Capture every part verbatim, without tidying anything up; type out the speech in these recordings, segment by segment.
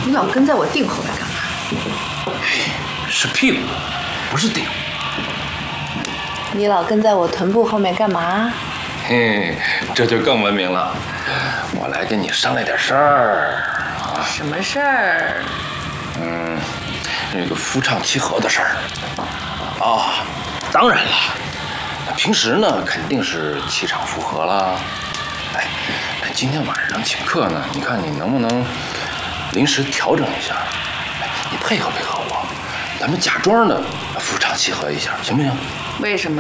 你老跟在我腚后面干嘛？ 是屁股，不是腚。 你老跟在我臀部后面干嘛？ 嘿，这就更文明了。我来跟你商量点事儿啊。 什么事儿？ 嗯，那个夫唱妻和的事儿。啊，当然了，平时呢肯定是气场符合了。哎，今天晚上请客呢，你看你能不能临时调整一下？哎，你配合配合我，咱们假装的夫唱妻和一下，行不行？ 为什么？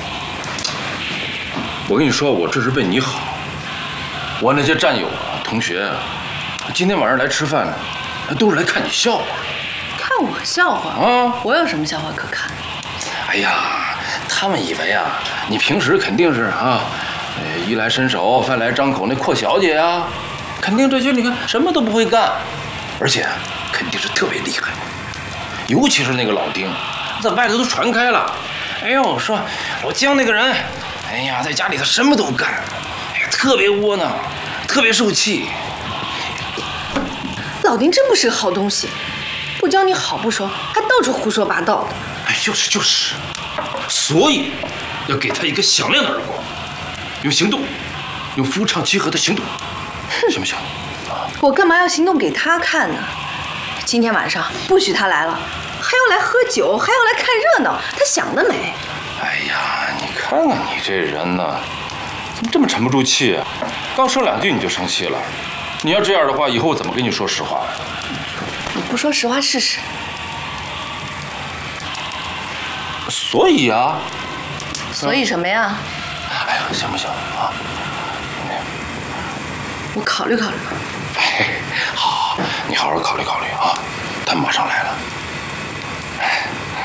我跟你说，我这是为你好。我那些战友啊、同学啊，今天晚上来吃饭呢，都是来看你笑话。 看我笑话啊？ 我有什么笑话可看？ 哎呀，他们以为啊，你平时肯定是啊，呃，衣来伸手、饭来张口那阔小姐啊，肯定这些你看什么都不会干，而且肯定是特别厉害。尤其是那个老丁，在外头都传开了。哎呦，说老姜那个人，哎呀，在家里头什么都干，哎呀，特别窝囊，特别受气。 老丁真不是个好东西，不教你好不说，还到处胡说八道的。 哎，就是就是，所以要给他一个响亮的耳光，用行动，用夫唱妻和的行动，行不行？ 我干嘛要行动给他看呢？今天晚上不许他来了，还要来喝酒，还要来看热闹，他想得美！ 哎呀，你看看你这人呢，怎么这么沉不住气啊？刚说两句你就生气了。你要这样的话，以后我怎么跟你说实话？ 你不说实话试试。 所以啊， 所以什么呀？ 哎呀，行不行啊？ 我考虑考虑。 哎，好，你好好考虑考虑啊，他们马上来了。哎，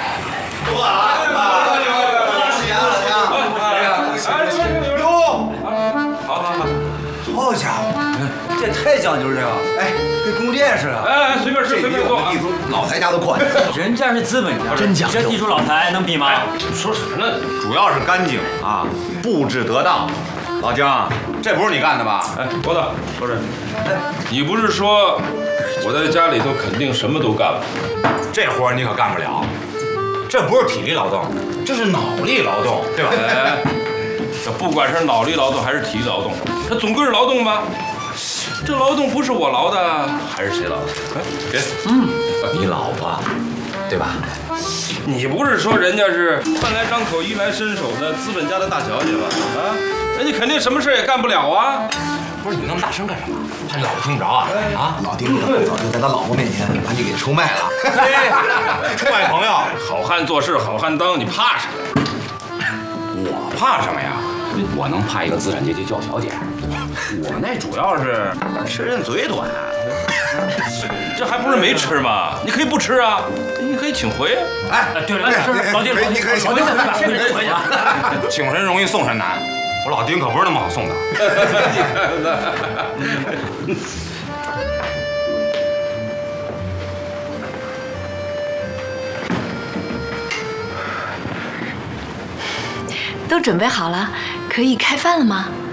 好好好，好家伙，这太讲究了，这个，哎，跟宫殿似的。 哎，随便吃，随便坐。 地主老财家的宽， 人家是资本家， 真讲究。 这地主老财能比吗？ 说什么呢？ 主要是干净啊，布置得当。老姜，这不是你干的吧？ 哎，郭子，说这，你不是说我在家里头肯定什么都干吗？ 这活儿你可干不了，这不是体力劳动，这是脑力劳动，对吧？ 哎，这不管是脑力劳动还是体力劳动，它总归是劳动吧？这劳动不是我劳的，还是谁劳的？哎，别， 嗯，你老婆，对吧？ 你不是说人家是饭来张口、衣来伸手的资本家的大小姐吧？啊，人家肯定什么事也干不了啊！ 不是你那么大声干什么？怕你老婆听不着啊？啊！ 老丁早就在他老婆面前把你给出卖了。 出卖朋友， 好汉做事好汉当，你怕什么？ 我怕什么呀？我能怕一个资产阶级叫小姐？我那主要是吃人嘴短。 这还不是没吃吗？你可以不吃啊，你可以请回。 哎， 对了，老丁， 你可以老丁，先别回去啊！ 请神容易送神难，我老丁可不是那么好送的。 你看看。 都准备好了，可以开饭了吗？